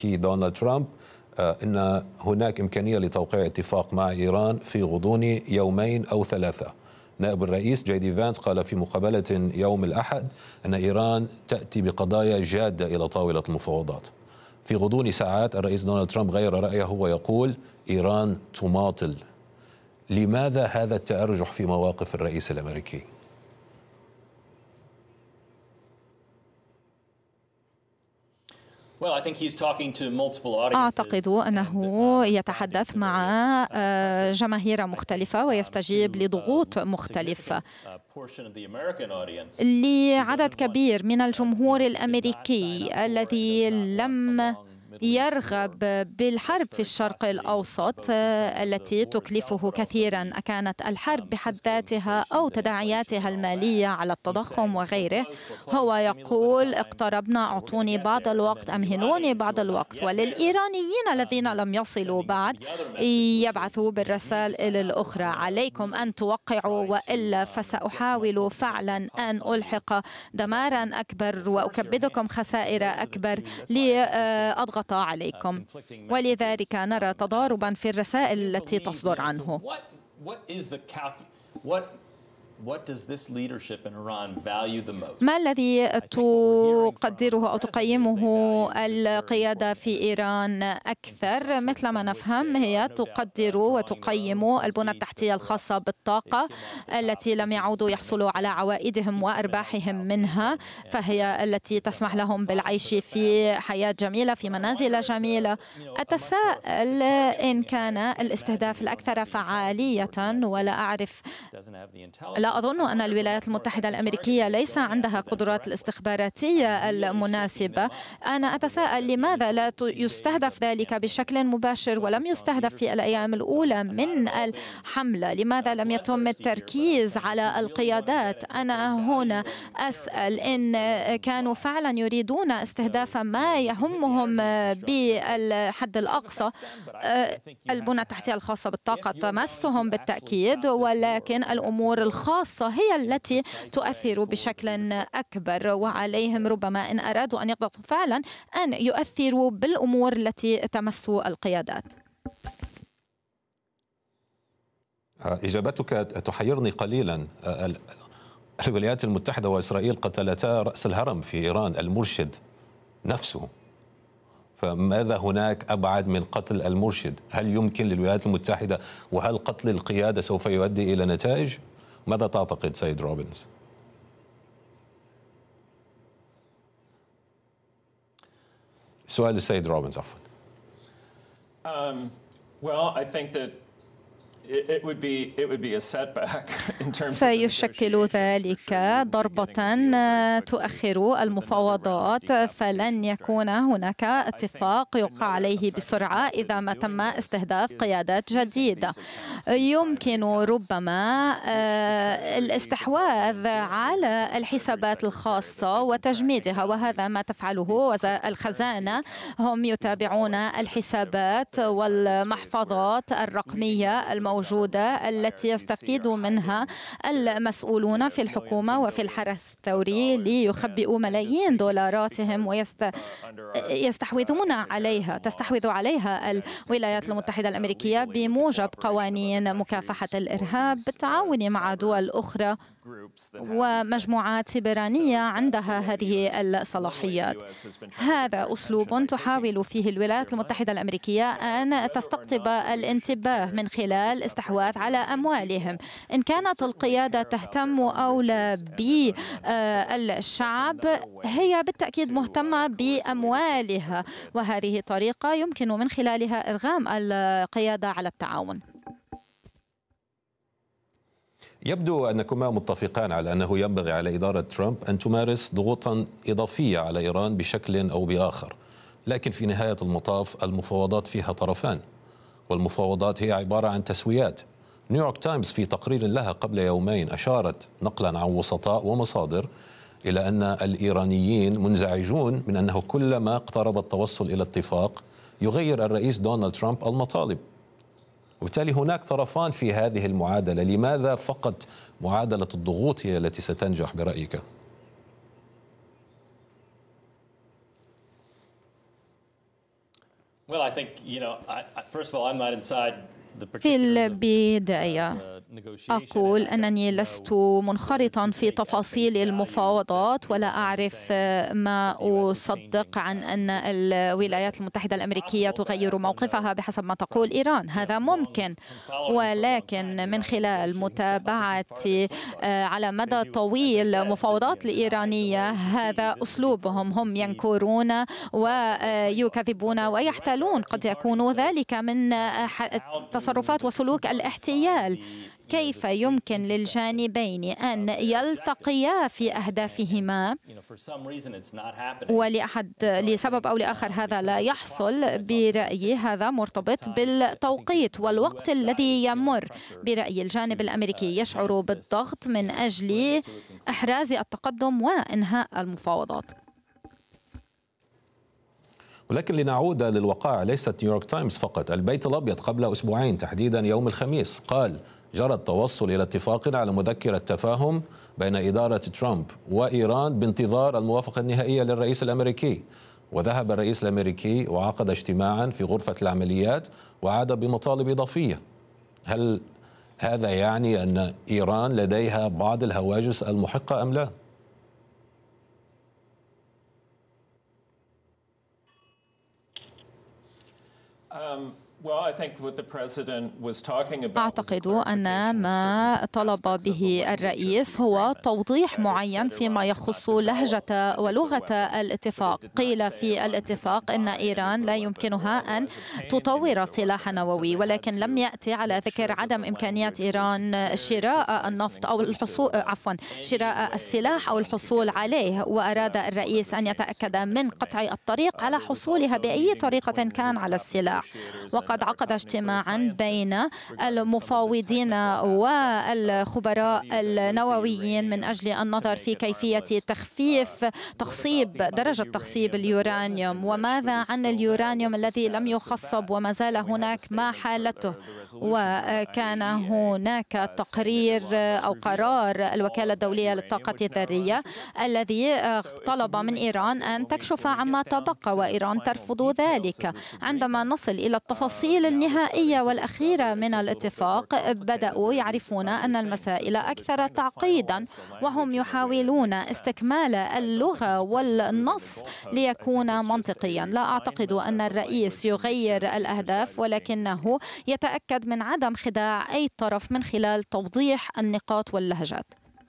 دونالد ترامب إن هناك إمكانية لتوقيع اتفاق مع إيران في غضون يومين أو ثلاثة. نائب الرئيس جي دي فانس قال في مقابلة يوم الأحد أن إيران تأتي بقضايا جادة إلى طاولة المفاوضات. في غضون ساعات الرئيس دونالد ترامب غير رأيه ويقول إيران تماطل. لماذا هذا التأرجح في مواقف الرئيس الأمريكي؟ أعتقد أنه يتحدث مع جماهير مختلفة ويستجيب لضغوط مختلفة. لعدد كبير من الجمهور الأمريكي الذي لم يرغب بالحرب في الشرق الأوسط التي تكلفه كثيرا، أكانت الحرب بحد ذاتها أو تداعياتها المالية على التضخم وغيره، هو يقول اقتربنا، أعطوني بعض الوقت، أمهلوني بعض الوقت. وللإيرانيين الذين لم يصلوا بعد يبعثوا بالرسائل الأخرى: عليكم أن توقعوا وإلا فسأحاول فعلا أن ألحق دمارا أكبر وأكبدكم خسائر أكبر لأضغط عليكم. ولذلك نرى تضاربا في الرسائل التي تصدر عنه. ما الذي تقدره أو تقيمه القيادة في إيران أكثر؟ مثل ما نفهم هي تقدر وتقيم البنى التحتية الخاصة بالطاقة التي لم يعودوا يحصلوا على عوائدهم وأرباحهم منها، فهي التي تسمح لهم بالعيش في حياة جميلة في منازل جميلة. أتساءل إن كان الاستهداف الأكثر فعالية، ولا أعرف، لا أظن أن الولايات المتحدة الأمريكية ليس عندها قدرات الاستخباراتية المناسبة. أنا أتساءل لماذا لا يستهدف ذلك بشكل مباشر ولم يستهدف في الأيام الأولى من الحملة؟ لماذا لم يتم التركيز على القيادات؟ أنا هنا أسأل إن كانوا فعلا يريدون استهداف ما يهمهم بالحد الأقصى. البنى التحتية الخاصة بالطاقة تمسهم بالتأكيد، ولكن الأمور الخاصة هي التي تؤثر بشكل أكبر، وعليهم ربما إن أرادوا أن يضغطوا فعلا أن يؤثروا بالأمور التي تمس القيادات. إجابتك تحيرني قليلا. الولايات المتحدة وإسرائيل قتلتا رأس الهرم في إيران، المرشد نفسه، فماذا هناك أبعد من قتل المرشد؟ هل يمكن للولايات المتحدة، وهل قتل القيادة سوف يؤدي إلى نتائج؟ ماذا تعتقد سيد روبنز؟ سؤال السيد روبنز عفوا. سيشكل ذلك ضربة تؤخر المفاوضات، فلن يكون هناك اتفاق يوقع عليه بسرعة إذا ما تم استهداف قيادات جديدة. يمكن ربما الاستحواذ على الحسابات الخاصة وتجميدها، وهذا ما تفعله الخزانة. هم يتابعون الحسابات والمحفظات الرقمية الموجودة التي يستفيد منها المسؤولون في الحكومة وفي الحرس الثوري ليخبئوا ملايين دولاراتهم ويستحوذون عليها. تستحوذ عليها الولايات المتحدة الأمريكية بموجب قوانين مكافحة الإرهاب بالتعاون مع دول أخرى ومجموعات سيبرانية عندها هذه الصلاحيات. هذا أسلوب تحاول فيه الولايات المتحدة الأمريكية أن تستقطب الانتباه من خلال استحواذ على أموالهم. إن كانت القيادة تهتم أو لا بالشعب، هي بالتأكيد مهتمة بأموالها، وهذه طريقة يمكن من خلالها إرغام القيادة على التعاون. يبدو أنكما متفقان على أنه ينبغي على إدارة ترامب أن تمارس ضغوطا إضافية على إيران بشكل أو بآخر، لكن في نهاية المطاف المفاوضات فيها طرفان، والمفاوضات هي عبارة عن تسويات. نيويورك تايمز في تقرير لها قبل يومين أشارت نقلا عن وسطاء ومصادر إلى أن الإيرانيين منزعجون من أنه كلما اقترب التوصل إلى اتفاق يغير الرئيس دونالد ترامب المطالب، وبالتالي هناك طرفان في هذه المعادلة. لماذا فقط معادلة الضغوط هي التي ستنجح برأيك؟ في البداية أقول أنني لست منخرطا في تفاصيل المفاوضات ولا أعرف ما أصدق عن أن الولايات المتحدة الأمريكية تغير موقفها بحسب ما تقول إيران. هذا ممكن، ولكن من خلال متابعة على مدى طويل مفاوضات الإيرانية هذا أسلوبهم، هم ينكرون ويكذبون ويحتالون. قد يكون ذلك من تصرفات وسلوك الاحتيال. كيف يمكن للجانبين أن يلتقيا في أهدافهما لسبب أو لآخر هذا لا يحصل؟ برأيي هذا مرتبط بالتوقيت والوقت الذي يمر. برأيي الجانب الأمريكي يشعر بالضغط من أجل إحراز التقدم وإنهاء المفاوضات. ولكن لنعود للوقائع، ليست نيويورك تايمز فقط. البيت الأبيض قبل أسبوعين تحديدا يوم الخميس قال جرى التوصل إلى اتفاق على مذكرة تفاهم بين إدارة ترامب وإيران بانتظار الموافقة النهائية للرئيس الأمريكي. وذهب الرئيس الأمريكي وعقد اجتماعا في غرفة العمليات وعاد بمطالب إضافية. هل هذا يعني أن إيران لديها بعض الهواجس المحقة أم لا؟ أعتقد أن ما طلب به الرئيس هو توضيح معين فيما يخص لهجة ولغة الاتفاق. قيل في الاتفاق أن إيران لا يمكنها أن تطور سلاح نووي، ولكن لم يأتي على ذكر عدم إمكانية إيران شراء النفط أو شراء السلاح أو الحصول عليه. وأراد الرئيس أن يتأكد من قطع الطريق على حصولها بأي طريقة كان على السلاح. وقد عقد اجتماعا بين المفاوضين والخبراء النوويين من أجل النظر في كيفية تخصيب درجة تخصيب اليورانيوم، وماذا عن اليورانيوم الذي لم يخصب وما زال هناك ما حالته. وكان هناك تقرير أو قرار الوكالة الدولية للطاقة الذرية الذي طلب من إيران أن تكشف عما تبقى، وإيران ترفض ذلك. عندما نصل إلى التفاصيل النهائية والأخيرة من الاتفاق بدأوا يعرفون أن المسائل أكثر تعقيدا، وهم يحاولون استكمال اللغة والنص ليكون منطقيا. لا أعتقد أن الرئيس يغير الأهداف، ولكنه يتأكد من عدم خداع أي طرف من خلال توضيح النقاط واللهجات.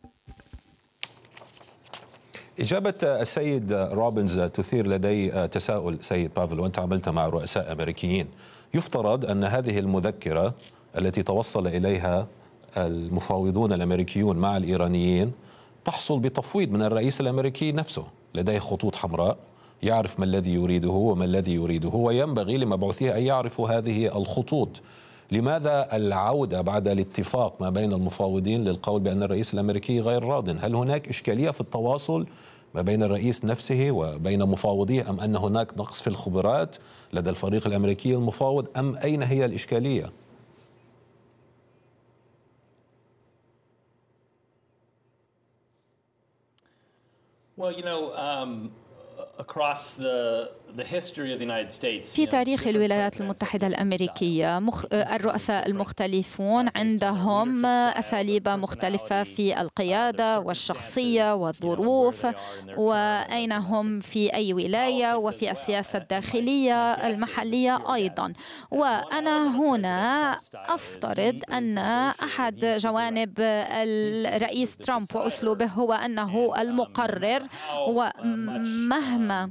إجابة السيد روبنز تثير لدي تساؤل سيد بافل، وأنت عملت مع رؤساء أمريكيين. يفترض أن هذه المذكرة التي توصل إليها المفاوضون الأمريكيون مع الإيرانيين تحصل بتفويض من الرئيس الأمريكي نفسه. لديه خطوط حمراء، يعرف ما الذي يريده وما الذي يريده، وينبغي لمبعوثيه أن يعرفوا هذه الخطوط. لماذا العودة بعد الاتفاق ما بين المفاوضين للقول بأن الرئيس الأمريكي غير راضٍ؟ هل هناك إشكالية في التواصل ما بين الرئيس نفسه وبين مفاوضيه، أم أن هناك نقص في الخبرات لدى الفريق الأمريكي المفاوض، أم أين هي الإشكالية؟ في تاريخ الولايات المتحدة الأمريكية الرؤساء المختلفون عندهم أساليب مختلفة في القيادة والشخصية والظروف، وأين هم في أي ولاية، وفي السياسة الداخلية المحلية أيضا. وأنا هنا أفترض أن أحد جوانب الرئيس ترامب وأسلوبه هو أنه المقرر، ومهما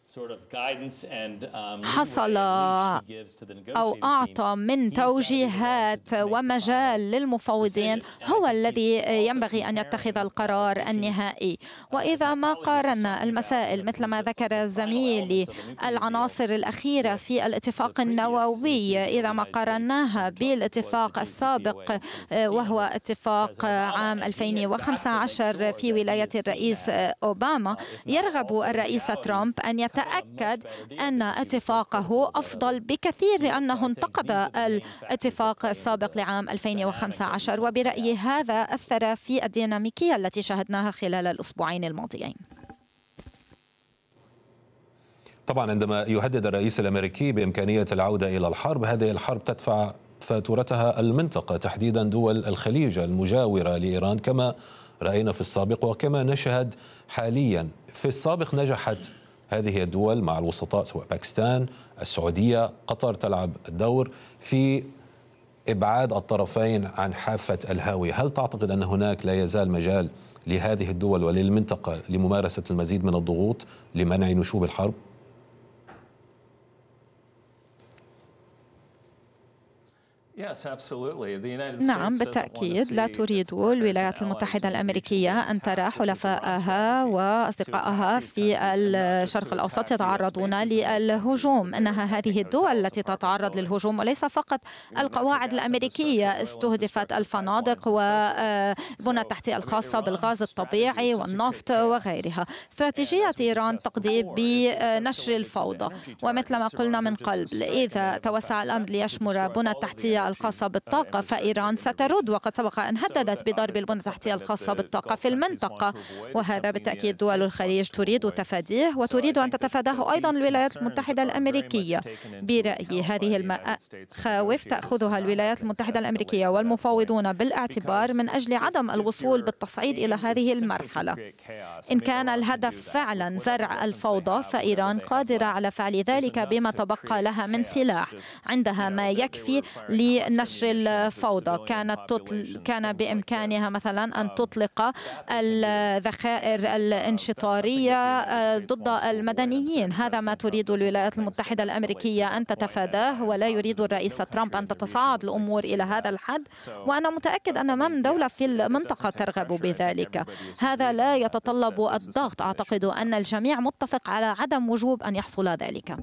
حصل أو أعطى من توجيهات ومجال للمفاوضين هو الذي ينبغي أن يتخذ القرار النهائي. وإذا ما قارنا المسائل مثل ما ذكر زميلي العناصر الأخيرة في الاتفاق النووي، إذا ما قارناها بالاتفاق السابق وهو اتفاق عام 2015 في ولاية الرئيس أوباما، يرغب الرئيس ترامب أن يتأكد أن اتفاقه أفضل بكثير لأنه انتقد الاتفاق السابق لعام 2015، وبرأيي هذا أثر في الديناميكية التي شاهدناها خلال الأسبوعين الماضيين. طبعا عندما يهدد الرئيس الأمريكي بإمكانية العودة إلى الحرب، هذه الحرب تدفع فاتورتها المنطقة، تحديدا دول الخليج المجاورة لإيران كما رأينا في السابق وكما نشهد حاليا. في السابق نجحت هذه الدول مع الوسطاء سواء باكستان، السعودية، قطر تلعب الدور في إبعاد الطرفين عن حافة الهاوية. هل تعتقد أن هناك لا يزال مجال لهذه الدول وللمنطقة لممارسة المزيد من الضغوط لمنع نشوب الحرب؟ نعم بالتأكيد، لا تريد الولايات المتحدة الأمريكية أن ترى حلفائها وأصدقائها في الشرق الأوسط يتعرضون للهجوم. إنها هذه الدول التي تتعرض للهجوم، وليس فقط القواعد الأمريكية. استهدفت الفنادق والبنى التحتية الخاصة بالغاز الطبيعي والنفط وغيرها. استراتيجية إيران تقضي بنشر الفوضى، ومثل ما قلنا من قبل، إذا توسع الأمر ليشمل بنى التحتية الخاصة بالطاقة فإيران سترد، وقد سبق أن هددت بضرب البنى التحتية الخاصة بالطاقة في المنطقة، وهذا بالتأكيد دول الخليج تريد تفاديه، وتريد أن تتفاداه أيضا الولايات المتحدة الأمريكية. برأيي هذه المخاوف تأخذها الولايات المتحدة الأمريكية والمفاوضون بالاعتبار من أجل عدم الوصول بالتصعيد إلى هذه المرحلة. إن كان الهدف فعلا زرع الفوضى فإيران قادرة على فعل ذلك بما تبقى لها من سلاح. عندها ما يكفي لنشر الفوضى. كان بإمكانها مثلا أن تطلق الذخائر الانشطارية ضد المدنيين. هذا ما تريد الولايات المتحدة الأمريكية أن تتفاداه، ولا يريد الرئيس ترامب أن تتصاعد الأمور إلى هذا الحد، وأنا متأكد أن ما من دولة في المنطقة ترغب بذلك. هذا لا يتطلب الضغط. أعتقد أن الجميع متفق على عدم وجوب أن يحصل ذلك.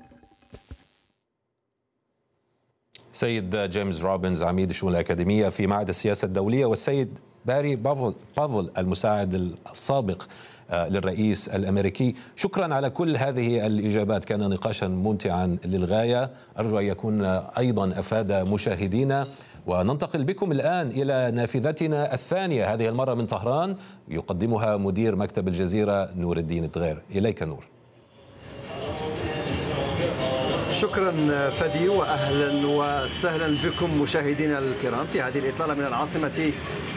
سيد جيمس روبنز عميد الشؤون الأكاديمية في معهد السياسة الدولية، والسيد باري بافل المساعد السابق للرئيس الأمريكي، شكرا على كل هذه الإجابات. كان نقاشا ممتعا للغاية، أرجو أن يكون أيضا أفاد مشاهدينا. وننتقل بكم الآن إلى نافذتنا الثانية، هذه المرة من طهران، يقدمها مدير مكتب الجزيرة نور الدين الدغير. إليك نور. شكرا فادي، واهلا وسهلا بكم مشاهدينا الكرام في هذه الاطلاله من العاصمه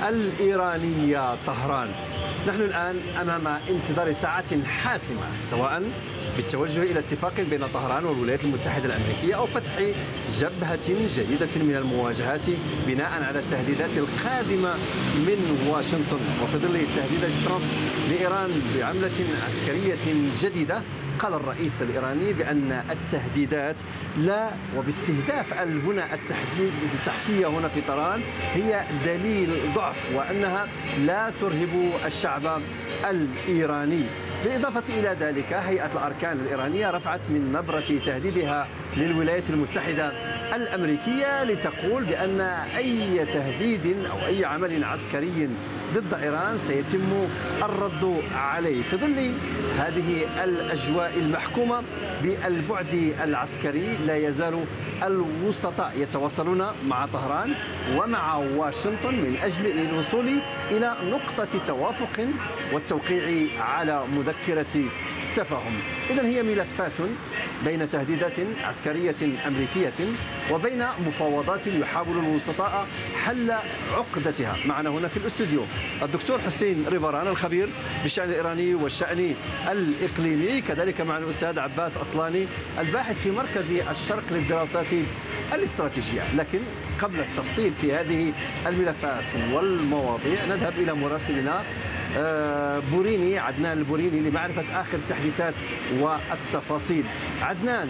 الايرانيه طهران. نحن الان امام انتظار ساعه حاسمه، سواء بالتوجه الى اتفاق بين طهران والولايات المتحده الامريكيه او فتح جبهه جديده من المواجهات بناء على التهديدات القادمه من واشنطن، وفي ظل تهديدات ترامب لايران بعمله عسكريه جديده. قال الرئيس الإيراني بأن التهديدات لا وباستهداف البنى التحتية هنا في طهران هي دليل ضعف، وأنها لا ترهب الشعب الإيراني. بالإضافة إلى ذلك، هيئة الأركان الإيرانية رفعت من نبرة تهديدها للولايات المتحدة الأمريكية لتقول بأن أي تهديد أو أي عمل عسكري ضد إيران سيتم الرد عليه. في ظل هذه الأجواء المحكومة بالبعد العسكري، لا يزال الوسطاء يتواصلون مع طهران ومع واشنطن من أجل الوصول إلى نقطة توافق والتوقيع على مذكرة تفاهم. إذن هي ملفات بين تهديدات عسكرية أمريكية وبين مفاوضات يحاول الوسطاء حل عقدتها. معنا هنا في الاستوديو الدكتور حسين ريفران الخبير بالشأن الإيراني والشأن الإقليمي، كذلك معنا الأستاذ عباس أصلاني الباحث في مركز الشرق للدراسات الاستراتيجية. لكن قبل التفصيل في هذه الملفات والمواضيع نذهب إلى مراسلنا بوريني، عدنان البوريني، لمعرفة آخر التحديثات والتفاصيل. عدنان،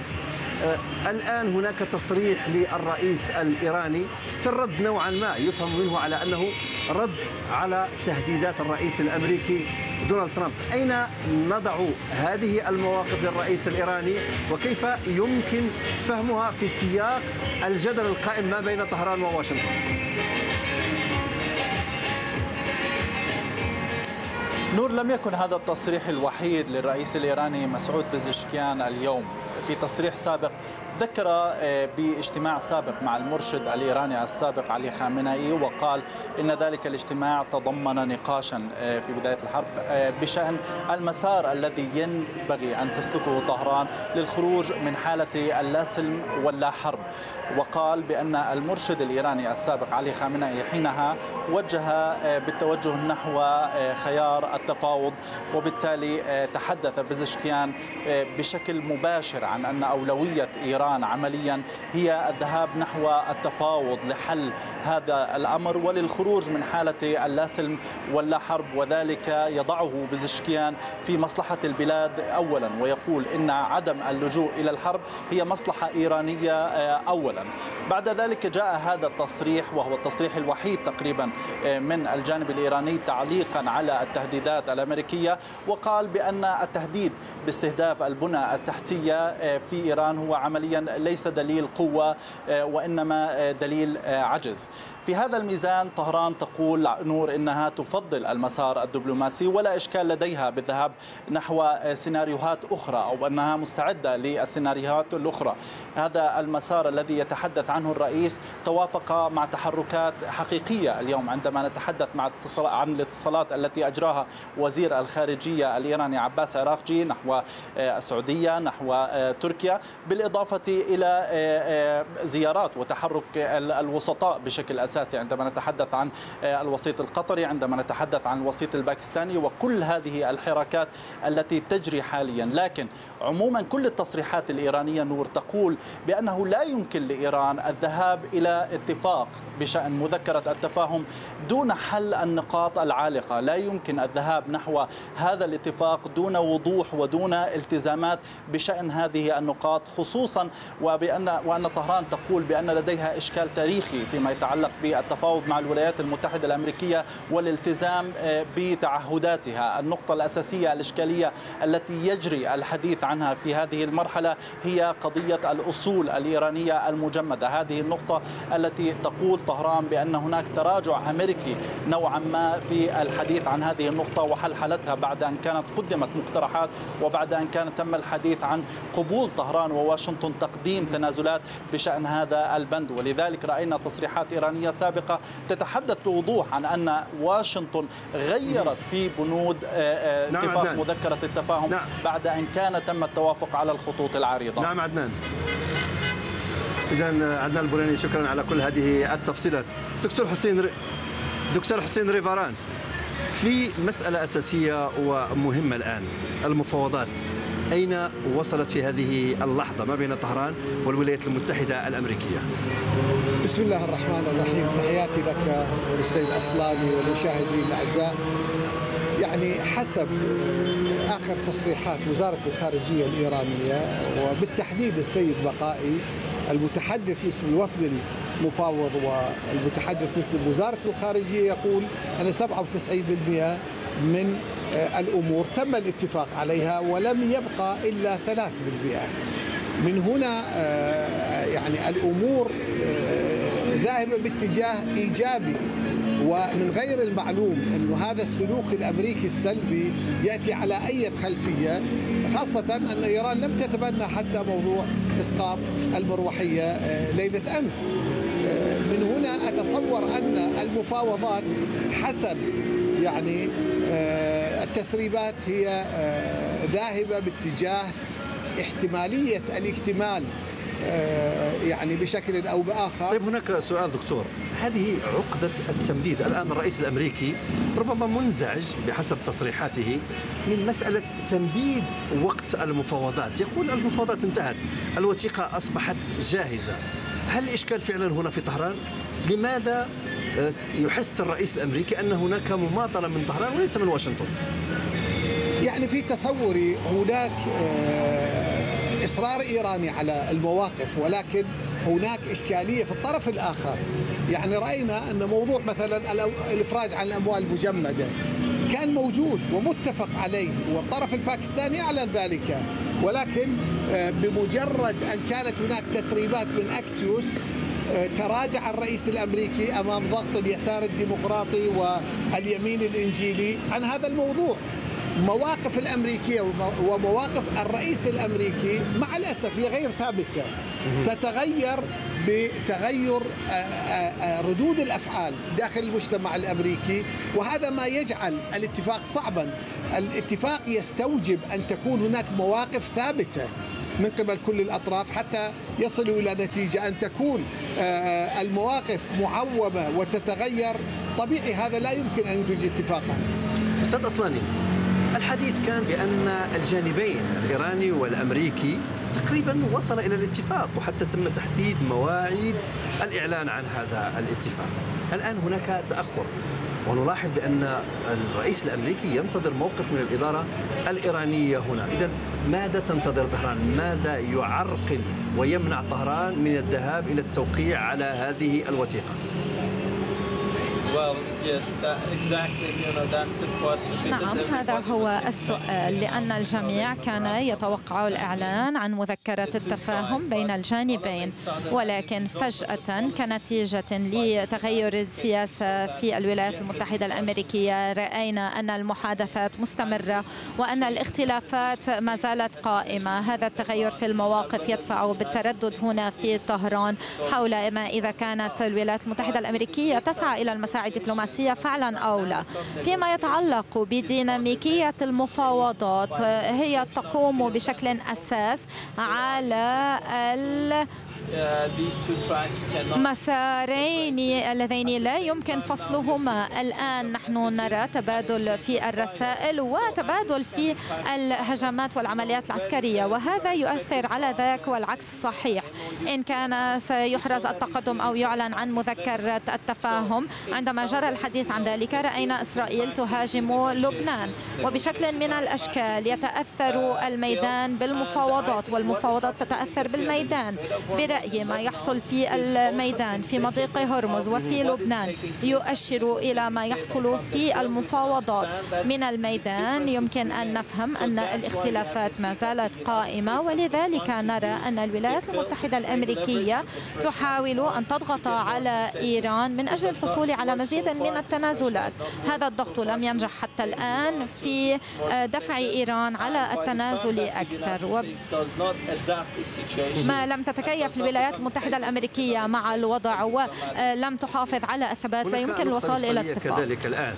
الآن هناك تصريح للرئيس الإيراني في الرد نوعا ما يفهم منه على أنه رد على تهديدات الرئيس الأمريكي دونالد ترامب. أين نضع هذه المواقف للرئيس الإيراني، وكيف يمكن فهمها في سياق الجدل القائم ما بين طهران وواشنطن؟ نور، لم يكن هذا التصريح الوحيد للرئيس الإيراني مسعود بزشكيان اليوم. في تصريح سابق ذكر باجتماع سابق مع المرشد الإيراني السابق علي خامنئي، وقال إن ذلك الاجتماع تضمن نقاشا في بداية الحرب بشأن المسار الذي ينبغي أن تسلكه طهران للخروج من حالة اللا سلم واللا حرب. وقال بأن المرشد الإيراني السابق علي خامنئي حينها وجه بالتوجه نحو خيار التفاوض، وبالتالي تحدث بزشكيان بشكل مباشر عن أن أولوية إيران عمليا هي الذهاب نحو التفاوض لحل هذا الأمر وللخروج من حالة اللا سلم واللا حرب، وذلك يضعه بزشكيان في مصلحة البلاد أولا، ويقول إن عدم اللجوء إلى الحرب هي مصلحة إيرانية أولا. بعد ذلك جاء هذا التصريح، وهو التصريح الوحيد تقريبا من الجانب الإيراني تعليقا على التهديدات الأمريكية، وقال بأن التهديد باستهداف البنى التحتية في إيران هو عمليا ليس دليل قوة وإنما دليل عجز. في هذا الميزان طهران تقول نور إنها تفضل المسار الدبلوماسي ولا إشكال لديها بالذهاب نحو سيناريوهات أخرى، أو أنها مستعدة للسيناريوهات الأخرى. هذا المسار الذي يتحدث عنه الرئيس توافق مع تحركات حقيقية اليوم عندما نتحدث عن الاتصالات التي أجراها وزير الخارجية الإيراني عباس عراقجي نحو السعودية نحو تركيا، بالإضافة إلى زيارات وتحرك الوسطاء بشكل أساسي، عندما نتحدث عن الوسيط القطري، عندما نتحدث عن الوسيط الباكستاني، وكل هذه الحركات التي تجري حاليا. لكن عموما كل التصريحات الإيرانية نور تقول بأنه لا يمكن لإيران الذهاب إلى اتفاق بشأن مذكرة التفاهم دون حل النقاط العالقة. لا يمكن الذهاب نحو هذا الاتفاق دون وضوح ودون التزامات بشأن هذه النقاط، خصوصا وأن طهران تقول بأن لديها إشكال تاريخي فيما يتعلق بالتفاوض مع الولايات المتحدة الأمريكية والالتزام بتعهداتها. النقطة الأساسية الإشكالية التي يجري الحديث عنها في هذه المرحلة هي قضية الأصول الإيرانية المجمدة. هذه النقطة التي تقول طهران بأن هناك تراجع أمريكي نوعا ما في الحديث عن هذه النقطة وحلحلتها بعد أن كانت قدمت مقترحات وبعد أن كان تم الحديث عن قبول طهران وواشنطن تقديم تنازلات بشأن هذا البند. ولذلك رأينا تصريحات إيرانية سابقة تتحدث بوضوح عن أن واشنطن غيرت في بنود اتفاق مذكرة التفاهم بعد أن كان تم التوافق على الخطوط العريضة. نعم عدنان. إذن عدنان البولاني، شكرا على كل هذه التفصيلات. دكتور حسين ريفاران، في مسألة أساسية ومهمة الآن، المفاوضات أين وصلت في هذه اللحظة ما بين طهران والولايات المتحدة الأمريكية؟ بسم الله الرحمن الرحيم، تحياتي لك وللسيد أصلاني والمشاهدين الأعزاء. يعني حسب آخر تصريحات وزارة الخارجية الإيرانية وبالتحديد السيد بقائي المتحدث باسم الوفد المفاوض والمتحدث باسم وزارة الخارجية، يقول أن 97% من الأمور تم الاتفاق عليها ولم يبقى إلا 3%. من هنا يعني الأمور ذاهبة باتجاه إيجابي، ومن غير المعلوم أن هذا السلوك الأمريكي السلبي يأتي على أي خلفية، خاصة أن إيران لم تتبنى حتى موضوع إسقاط المروحية ليلة أمس. من هنا أتصور أن المفاوضات حسب يعني التسريبات هي ذاهبة باتجاه احتمالية الاكتمال يعني بشكل أو بآخر. طيب هناك سؤال دكتور، هذه عقدة التمديد. الآن الرئيس الأمريكي ربما منزعج بحسب تصريحاته من مسألة تمديد وقت المفاوضات، يقول المفاوضات انتهت، الوثيقة أصبحت جاهزة. هل الإشكال فعلا هنا في طهران؟ لماذا يحس الرئيس الأمريكي أن هناك مماطلة من طهران وليس من واشنطن؟ يعني في تصوري هناك إصرار إيراني على المواقف، ولكن هناك إشكالية في الطرف الآخر. يعني رأينا أن موضوع مثلا الإفراج عن الأموال المجمدة كان موجود ومتفق عليه، والطرف الباكستاني أعلن ذلك، ولكن بمجرد أن كانت هناك تسريبات من أكسيوس تراجع الرئيس الأمريكي أمام ضغط اليسار الديمقراطي واليمين الإنجيلي عن هذا الموضوع. مواقف الأمريكية ومواقف الرئيس الأمريكي مع الأسف هي غير ثابتة، تتغير بتغير ردود الأفعال داخل المجتمع الأمريكي، وهذا ما يجعل الاتفاق صعبا. الاتفاق يستوجب أن تكون هناك مواقف ثابتة من قبل كل الأطراف حتى يصلوا إلى نتيجة. أن تكون المواقف معومة وتتغير طبيعي هذا لا يمكن أن ينتج اتفاقا. أستاذ أصلاني، الحديث كان بأن الجانبين الإيراني والأمريكي تقريبا وصل إلى الاتفاق، وحتى تم تحديد مواعيد الإعلان عن هذا الاتفاق. الآن هناك تأخر، ونلاحظ بأن الرئيس الأمريكي ينتظر موقف من الإدارة الإيرانية هنا. إذن ماذا تنتظر طهران؟ ماذا يعرقل ويمنع طهران من الذهاب إلى التوقيع على هذه الوثيقة؟ نعم، هذا هو السؤال، لأن الجميع كان يتوقع الإعلان عن مذكرة التفاهم بين الجانبين، ولكن فجأة كنتيجة لتغير السياسة في الولايات المتحدة الأمريكية رأينا أن المحادثات مستمرة وأن الاختلافات ما زالت قائمة. هذا التغير في المواقف يدفع بالتردد هنا في طهران حول ما إذا كانت الولايات المتحدة الأمريكية تسعى إلى المساعي الدبلوماسية فعلا أو لا. فيما يتعلق بديناميكية المفاوضات، هي تقوم بشكل أساس على مسارين اللذين لا يمكن فصلهما. الآن نحن نرى تبادل في الرسائل وتبادل في الهجمات والعمليات العسكرية، وهذا يؤثر على ذاك والعكس صحيح. إن كان سيحرز التقدم أو يعلن عن مذكرة التفاهم، عندما جرى الحديث عن ذلك رأينا إسرائيل تهاجم لبنان، وبشكل من الأشكال يتأثر الميدان بالمفاوضات والمفاوضات تتأثر بالميدان. برأيي ما يحصل في الميدان في مضيق هرمز وفي لبنان يؤشر إلى ما يحصل في المفاوضات من الميدان. يمكن أن نفهم أن الاختلافات ما زالت قائمة، ولذلك نرى أن الولايات المتحدة الأمريكية تحاول أن تضغط على إيران من أجل الحصول على مزيد من التنازلات. هذا الضغط لم ينجح حتى الآن في دفع إيران على التنازل أكثر، ما لم تتكيف الولايات المتحدة الأمريكية مع الوضع ولم تحافظ على الثبات لا يمكن الوصول إلى اتفاق. كذلك الآن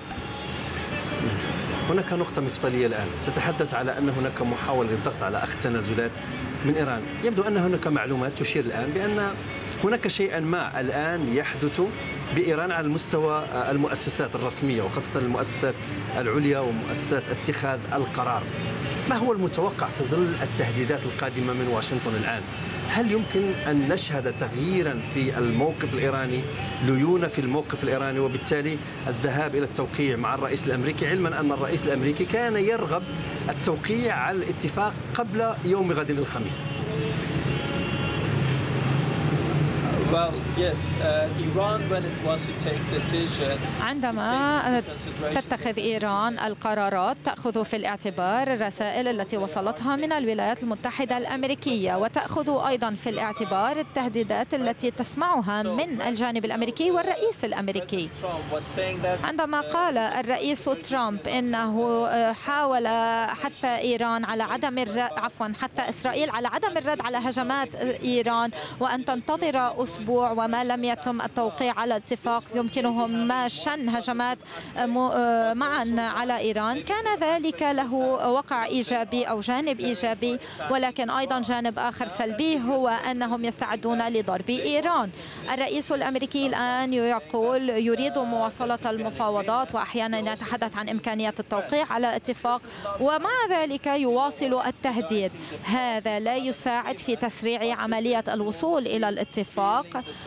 هناك نقطة مفصلية الآن تتحدث على أن هناك محاولة للضغط على أخذ تنازلات من إيران. يبدو أن هناك معلومات تشير الآن بأن هناك شيئا ما الآن يحدث بإيران على المستوى المؤسسات الرسمية، وخاصة المؤسسات العليا ومؤسسات اتخاذ القرار. ما هو المتوقع في ظل التهديدات القادمة من واشنطن الآن؟ هل يمكن أن نشهد تغييرا في الموقف الإيراني، ليونة في الموقف الإيراني، وبالتالي الذهاب إلى التوقيع مع الرئيس الأمريكي، علما أن الرئيس الأمريكي كان يرغب التوقيع على الاتفاق قبل يوم غد الخميس؟ عندما تتخذ إيران القرارات تأخذ في الاعتبار الرسائل التي وصلتها من الولايات المتحدة الأمريكية، وتأخذ أيضا في الاعتبار التهديدات التي تسمعها من الجانب الأمريكي والرئيس الأمريكي. عندما قال الرئيس ترامب إنه حاول حث إيران على حث إسرائيل على عدم الرد على هجمات إيران، وأن تنتظر أسبوع وما لم يتم التوقيع على اتفاق يمكنهم ما شن هجمات معا على إيران، كان ذلك له وقع إيجابي أو جانب إيجابي، ولكن أيضا جانب آخر سلبي هو أنهم يستعدون لضرب إيران. الرئيس الأمريكي الآن يقول يريد مواصلة المفاوضات، وأحيانا يتحدث عن إمكانية التوقيع على اتفاق، ومع ذلك يواصل التهديد. هذا لا يساعد في تسريع عملية الوصول إلى الاتفاق،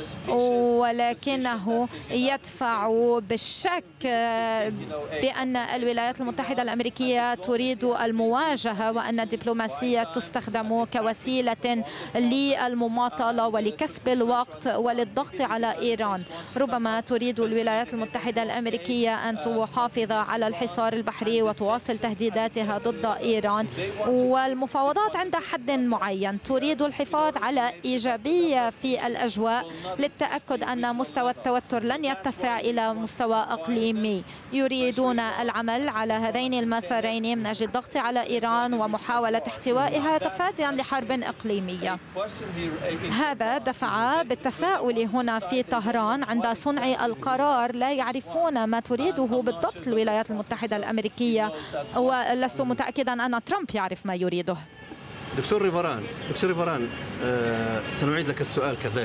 ولكنه يدفع بالشك بأن الولايات المتحدة الأمريكية تريد المواجهة، وأن الدبلوماسية تستخدم كوسيلة للمماطلة ولكسب الوقت وللضغط على إيران. ربما تريد الولايات المتحدة الأمريكية أن تحافظ على الحصار البحري وتواصل تهديداتها ضد إيران، والمفاوضات عند حد معين تريد الحفاظ على إيجابية في الأجواء الاحتواء للتأكد أن مستوى التوتر لن يتسع إلى مستوى إقليمي. يريدون العمل على هذين المسارين من أجل الضغط على إيران ومحاولة احتوائها تفاديا لحرب إقليمية. هذا دفع بالتساؤل هنا في طهران عند صنع القرار لا يعرفون ما تريده بالضبط الولايات المتحدة الأمريكية، ولست متأكدا أن ترامب يعرف ما يريده. دكتور ريفران، سنعيد لك السؤال كذلك.